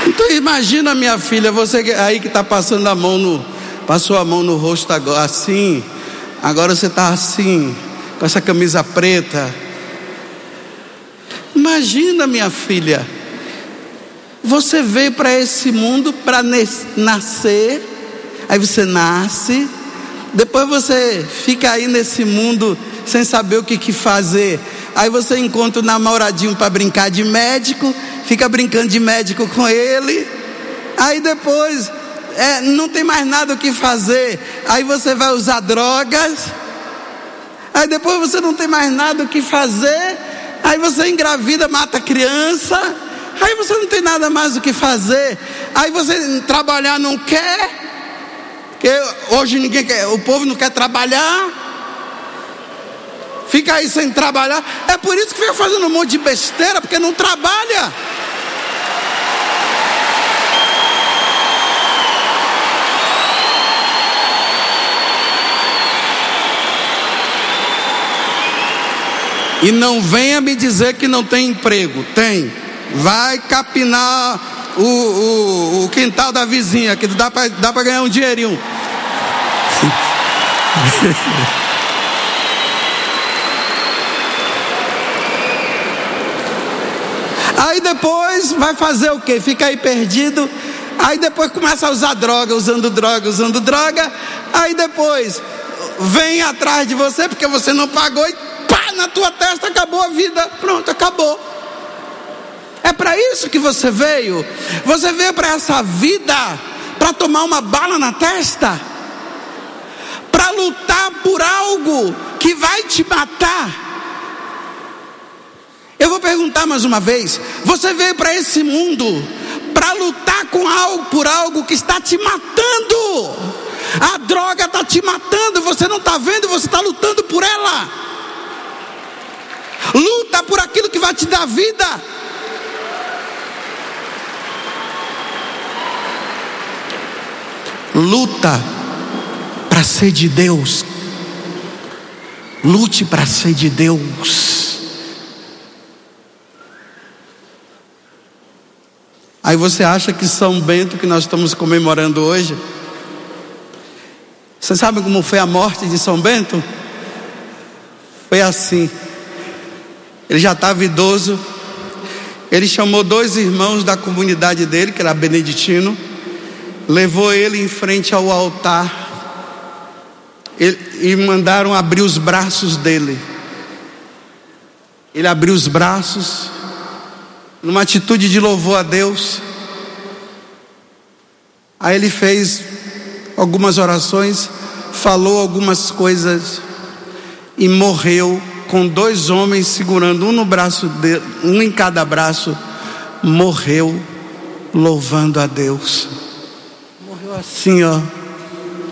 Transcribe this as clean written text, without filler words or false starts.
Então imagina, minha filha, você aí que está passando a mão passou a mão no rosto agora, assim. Agora você está assim, com essa camisa preta. Imagina, minha filha, você veio para esse mundo para nascer. Aí você nasce, depois você fica aí nesse mundo sem saber o que fazer. Aí você encontra um namoradinho para brincar de médico, fica brincando de médico com ele. Aí depois não tem mais nada o que fazer. Aí você vai usar drogas. Aí depois você não tem mais nada o que fazer. Aí você engravida, mata a criança. Aí você não tem nada mais o que fazer. Aí você trabalhar não quer, porque hoje ninguém quer, o povo não quer trabalhar. Fica aí sem trabalhar. É por isso que fica fazendo um monte de besteira, porque não trabalha. E não venha me dizer que não tem emprego. Tem. Vai capinar o quintal da vizinha, que dá para ganhar um dinheirinho. Aí depois vai fazer o quê? Fica aí perdido. Aí depois começa a usar droga, usando droga. Aí depois vem atrás de você porque você não pagou e pá, na tua testa, acabou a vida. Pronto, acabou. É para isso que você veio? Você veio para essa vida para tomar uma bala na testa? Para lutar por algo que vai te matar? Eu vou perguntar mais uma vez: você veio para esse mundo para lutar por algo que está te matando? A droga está te matando, você não está vendo, você está lutando por ela. Luta por aquilo que vai te dar vida. Luta para ser de Deus. Lute para ser de Deus. Aí você acha que São Bento, que nós estamos comemorando hoje, você sabe como foi a morte de São Bento? Foi assim. Ele já estava idoso. Ele chamou 2 irmãos da comunidade dele, que era beneditino, levou ele em frente ao altar e mandaram abrir os braços dele. Ele abriu os braços numa atitude de louvor a Deus. Aí ele fez algumas orações, falou algumas coisas e morreu com 2 homens segurando um no braço dele, um em cada braço. Morreu louvando a Deus. Morreu assim, ó.